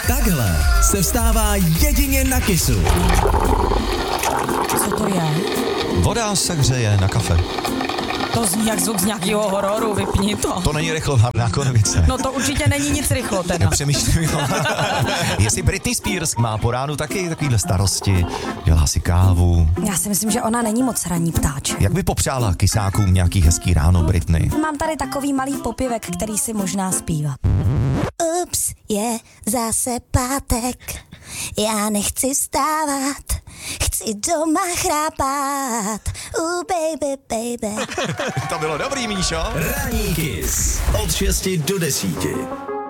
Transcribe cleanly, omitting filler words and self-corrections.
Takhle se vstává jedině na Kissu. Co to je? Voda se hřeje na kafe. To zní jak zvuk z nějakého hororu, vypni to. To není rychlohladná konvice. No to určitě není nic rychlo teda. Přemýšlím, jestli Britney Spears má po ránu taky takovýhle starosti, dělá si kávu. Já si myslím, že ona není moc ranní ptáček. Jak by popřála kysákům nějaký hezký ráno, Britney? Mám tady takový malý popěvek, který si možná zpívá. Ups, je zase pátek, já nechci vstávat, chci doma chrápat, baby, baby. To bylo dobrý, Míšo. Ranní Kiss od 6 do 10.